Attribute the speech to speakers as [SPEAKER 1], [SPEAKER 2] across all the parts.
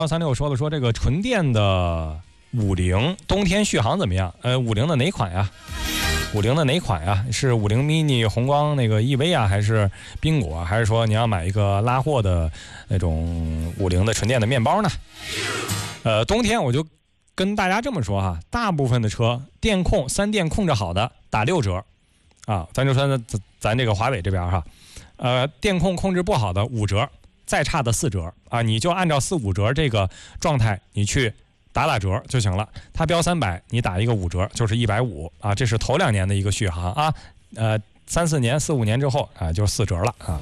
[SPEAKER 1] 136说了说这个纯电的50冬天续航怎么样？50的哪款呀？50的哪款呀？是50 mini 红光那个 EV 啊，还是宾果，还是说你要买一个拉货的那种50的纯电的面包呢？冬天我就跟大家这么说哈，大部分的车电控3电控制好的打6折啊，咱就说咱这个华为这边哈，电控控制不好的5折，再差的4折啊，你就按照4、5折这个状态你去打折就行了。它标300，你打一个5折就是150啊，这是头2年的一个续航啊。3、4年、4、5年之后啊，就4折了啊。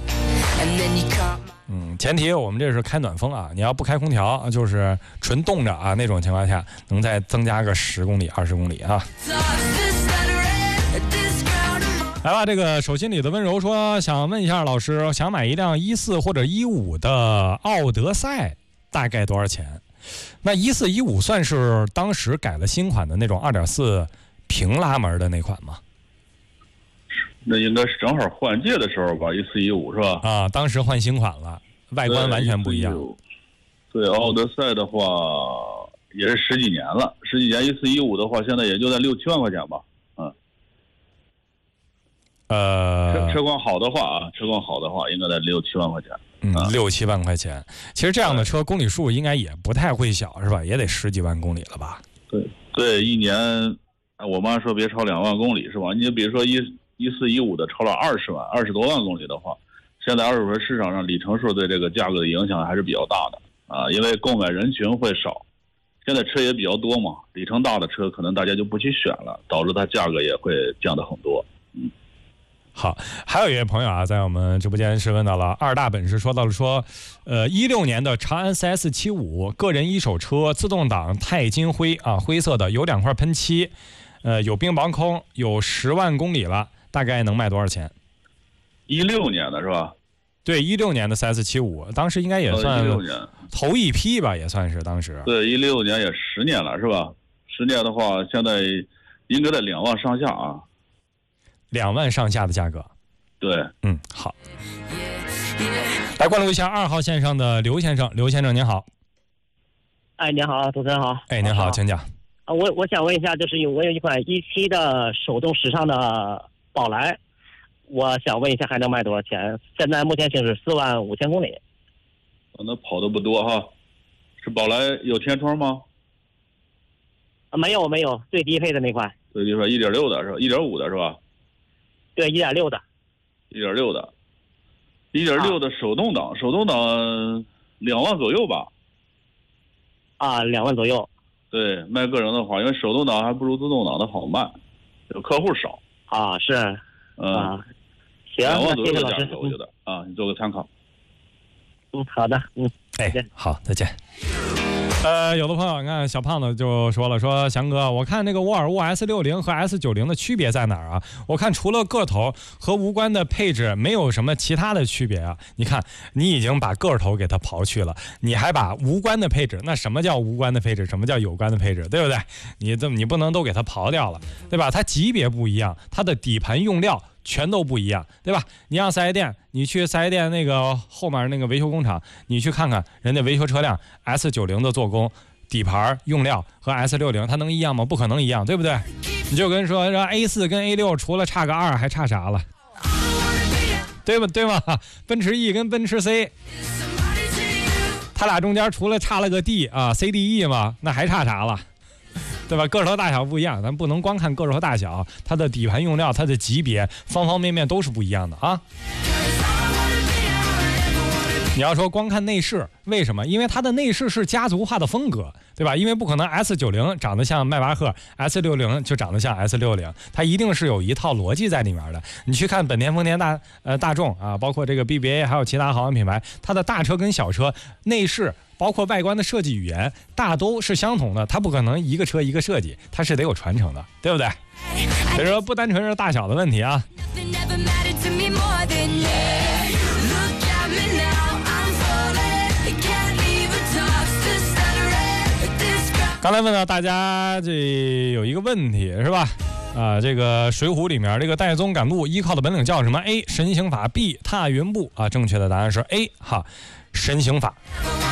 [SPEAKER 1] 前提我们这是开暖风啊，你要不开空调，就是纯冻着啊，那种情况下能再增加个10公里、20公里啊。来吧，这个手心里的温柔说，想问一下老师，想买一辆14或者15的奥德赛，大概多少钱？那14、15算是当时改了新款的那种2.4平拉门的那款吗？
[SPEAKER 2] 那应该是正好换届的时候吧，14、15是吧？
[SPEAKER 1] 啊，当时换新款了，外观完全不一样。
[SPEAKER 2] 对，奥德赛的话也是10几年了，10几年14、15的话，现在也就在6、7万块钱吧。车况好的话啊，应该在6、7万块钱。
[SPEAKER 1] 6、7万块钱。其实这样的车公里数应该也不太会小，是吧？也得10几万公里了吧？
[SPEAKER 2] 对，一年，我妈说别超2万公里是吧？你比如说14、15的超了20多万公里的话，现在二手车市场上里程数对这个价格的影响还是比较大的啊，因为购买人群会少，现在车也比较多嘛，里程大的车可能大家就不去选了，导致它价格也会降得很多。
[SPEAKER 1] 好，还有一位朋友啊，在我们直播间是问到了2大本事，说到了说，16年的长安 CS75 个人一手车，自动挡钛金灰啊，灰色的，有2块喷漆，有冰雹空，有10万公里了，大概能卖多少钱
[SPEAKER 2] ？16年的是吧？
[SPEAKER 1] 对，16年的 CS75，当时应该也算头一批吧，也算是当时。
[SPEAKER 2] 对，16年也10年了是吧？10年的话，现在应该在2万上下啊。
[SPEAKER 1] 2万上下的价格，
[SPEAKER 2] 对，
[SPEAKER 1] 好。来关注一下2号线上的刘先生，刘先生您好。
[SPEAKER 3] 您好，主持人好。
[SPEAKER 1] 您好，请讲。
[SPEAKER 3] 我想问一下，就是我有一款17的手动时尚的宝来，我想问一下还能卖多少钱？现在目前行驶4万5千公里。
[SPEAKER 2] 那跑的不多哈。是宝来有天窗吗？
[SPEAKER 3] 没有，最低配的那款。
[SPEAKER 2] 最低配1.6的是吧？1.5的是吧？
[SPEAKER 3] 对，1.6的。
[SPEAKER 2] 1.6的手动挡2万左右吧。
[SPEAKER 3] 2万左右。
[SPEAKER 2] 对，卖个人的话，因为手动挡还不如自动挡的好卖，有客户少。
[SPEAKER 3] 是。行
[SPEAKER 2] ，2万左右的
[SPEAKER 3] 价
[SPEAKER 2] 格，我觉得你做个参考。
[SPEAKER 3] 好的，
[SPEAKER 1] 好，再见。有的朋友，你看小胖子就说了，说翔哥，我看那个沃尔沃 S60 和 S90的区别在哪儿啊？我看除了个头和无关的配置，没有什么其他的区别啊。你看，你已经把个头给它刨去了，你还把无关的配置，那什么叫无关的配置？什么叫有关的配置？对不对？你不能都给它刨掉了，对吧？它级别不一样，它的底盘用料全都不一样，对吧？你让4S店，你去4S店那个后面那个维修工厂，你去看看人家维修车辆 S90 的做工、底盘用料和 S60 它能一样吗？不可能一样，对不对？你就跟说 A4 跟 A6 除了差个2还差啥了？对吗？奔驰 E 跟奔驰 C， 它俩中间除了差了个 D 啊 CDE 嘛，那还差啥了？对吧？个头大小不一样，咱不能光看个头大小，它的底盘用料、它的级别，方方面面都是不一样的啊。你要说光看内饰，为什么？因为它的内饰是家族化的风格，对吧？因为不可能 S90 长得像迈巴赫 ，S60 就长得像 S60， 它一定是有一套逻辑在里面的。你去看本田、丰田、大众啊，包括这个 BBA 还有其他豪华品牌，它的大车跟小车内饰，包括外观的设计语言，大都是相同的，它不可能一个车一个设计，它是得有传承的，对不对？所以说不单纯是大小的问题啊。刚才问到大家，这有一个问题是吧？这个水浒里面这个戴宗赶路依靠的本领叫什么 ？A. 神行法 B. 踏云步啊，正确的答案是 A 神行法。